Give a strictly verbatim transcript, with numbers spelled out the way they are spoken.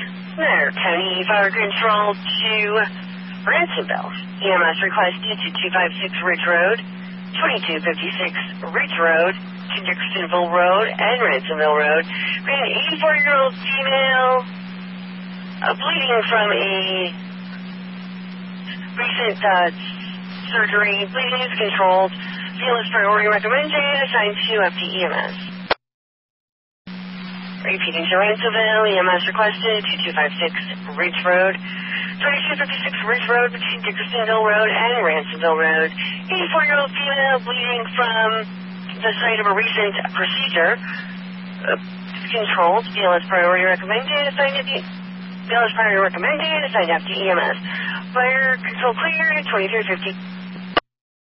There, County Fire Control to Ransomville. E M S requested to two five six Ridge Road, twenty-two fifty-six Ridge Road, to Dickersonville Road, and Ransomville Road. We had an eighty-four-year-old female uh, bleeding from a recent uh, surgery. Bleeding is controlled. Field is priority recommended. Assigned to F D E M S. Repeating to Ransomville, E M S requested to two five six Ridge Road, twenty-two fifty-six Ridge Road between Dickersonville Road and Ransomville Road. eighty-four-year-old female bleeding from the site of a recent procedure. Uh, controlled. B L S priority recommended. Assigned to B L S priority recommended. Assigned to F D E M S. Fire control cleared. twenty-three fifty.